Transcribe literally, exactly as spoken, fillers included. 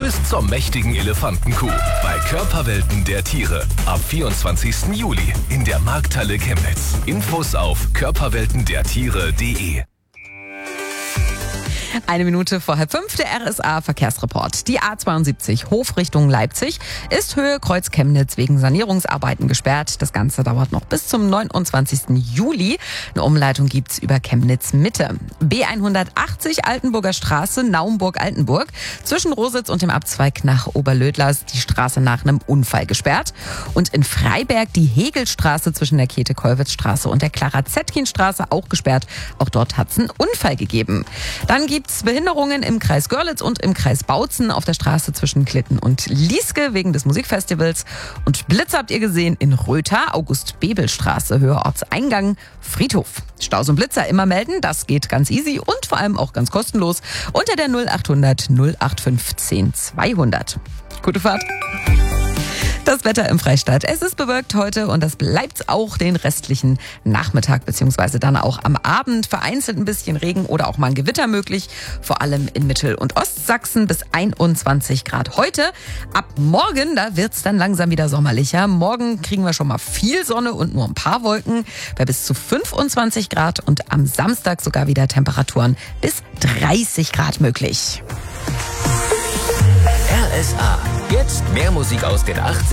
bis zur mächtigen Elefantenkuh. Bei Körperwelten der Tiere. Ab vierundzwanzigsten Juli in der Markthalle Chemnitz. Infos auf körperwelten der Tiere punkt de. Eine Minute vor halb fünf, der R S A-Verkehrsreport. Die A zweiundsiebzig Hof Richtung Leipzig ist Höhe Kreuz Chemnitz wegen Sanierungsarbeiten gesperrt. Das Ganze dauert noch bis zum neunundzwanzigsten Juli. Eine Umleitung gibt's über Chemnitz Mitte. B hundertachtzig Altenburger Straße, Naumburg-Altenburg. Zwischen Rositz und dem Abzweig nach Oberlödler ist die Straße nach einem Unfall gesperrt. Und in Freiberg die Hegelstraße zwischen der Käthe-Kollwitz-Straße und der Clara-Zetkin-Straße auch gesperrt. Auch dort hat's einen Unfall gegeben. Dann gibt's Behinderungen im Kreis Görlitz und im Kreis Bautzen auf der Straße zwischen Klitten und Lieske wegen des Musikfestivals. Und Blitz habt ihr gesehen in Röther, August-Bebel-Straße, Höher Ortseingang, Friedhof. Staus und Blitzer immer melden, das geht ganz easy und vor allem auch ganz kostenlos unter der null achthundert null achtundfünfzig zweihundert. Gute Fahrt! Das Wetter im Freistaat. Es ist bewölkt heute und das bleibt auch den restlichen Nachmittag beziehungsweise dann auch am Abend. Vereinzelt ein bisschen Regen oder auch mal ein Gewitter möglich. Vor allem in Mittel- und Ostsachsen bis einundzwanzig Grad heute. Ab morgen, da wird's dann langsam wieder sommerlicher. Morgen kriegen wir schon mal viel Sonne und nur ein paar Wolken bei bis zu fünfundzwanzig Grad und am Samstag sogar wieder Temperaturen bis dreißig Grad möglich. R S A. Jetzt mehr Musik aus den achtziger